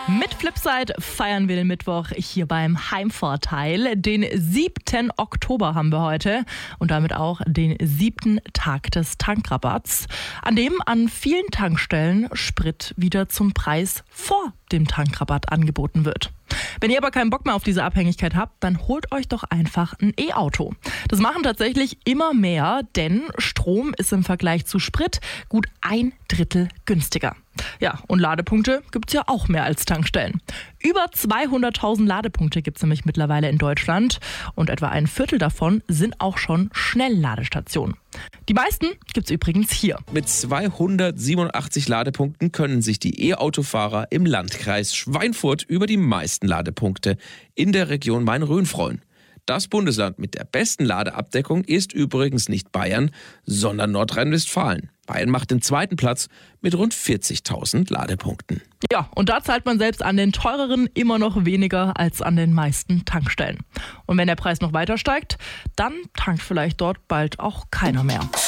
Mit Flipside feiern wir den Mittwoch hier beim Heimvorteil. Den 7. Oktober haben wir heute und damit auch den 7. Tag des Tankrabatts, an dem an vielen Tankstellen Sprit wieder zum Preis vor dem Tankrabatt angeboten wird. Wenn ihr aber keinen Bock mehr auf diese Abhängigkeit habt, dann holt euch doch einfach ein E-Auto. Das machen tatsächlich immer mehr, denn Strom ist im Vergleich zu Sprit gut 1/3 günstiger. Ja, und Ladepunkte gibt's ja auch mehr als Tankstellen. Über 200.000 Ladepunkte gibt's nämlich mittlerweile in Deutschland und etwa ein Viertel davon sind auch schon Schnellladestationen. Die meisten gibt's übrigens hier. Mit 287 Ladepunkten können sich die E-Autofahrer im Landkreis Schweinfurt über die meisten Ladepunkte in der Region Main-Rhön freuen. Das Bundesland mit der besten Ladeabdeckung ist übrigens nicht Bayern, sondern Nordrhein-Westfalen. Bayern macht den zweiten Platz mit rund 40.000 Ladepunkten. Ja, und da zahlt man selbst an den teureren immer noch weniger als an den meisten Tankstellen. Und wenn der Preis noch weiter steigt, dann tankt vielleicht dort bald auch keiner mehr.